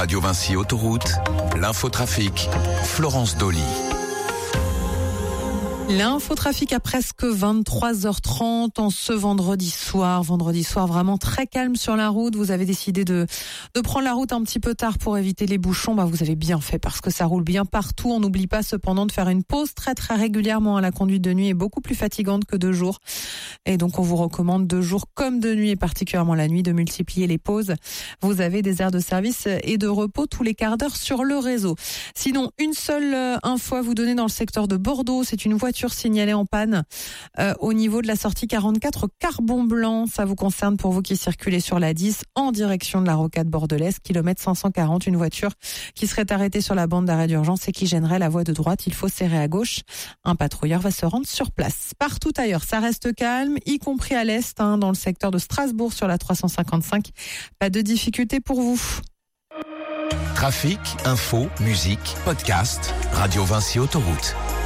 Radio Vinci Autoroute, l'infotrafic, Florence Dolly. L'infotrafic à presque 23h30 en ce vendredi soir. Vendredi soir vraiment très calme sur la route. Vous avez décidé de prendre la route un petit peu tard pour éviter les bouchons. Vous avez bien fait parce que ça roule bien partout. On n'oublie pas cependant de faire une pause très très régulièrement. La conduite de nuit est beaucoup plus fatigante que de jour. Et donc on vous recommande de jour comme de nuit et particulièrement la nuit de multiplier les pauses. Vous avez des aires de service et de repos tous les quarts d'heure sur le réseau. Sinon, une seule info à vous donner dans le secteur de Bordeaux. C'est une voiture signalée en panne au niveau de la sortie 44 Carbon Blanc. Ça vous concerne pour vous qui circulez sur la 10 en direction de la rocade bordelaise, kilomètre 540. Une voiture qui serait arrêtée sur la bande d'arrêt d'urgence et qui gênerait la voie de droite. Il faut serrer à gauche. Un patrouilleur va se rendre sur place. Partout ailleurs, ça reste calme, y compris à l'est, dans le secteur de Strasbourg sur la 355. Pas de difficulté pour vous. Trafic, info, musique, podcast, Radio Vinci Autoroute.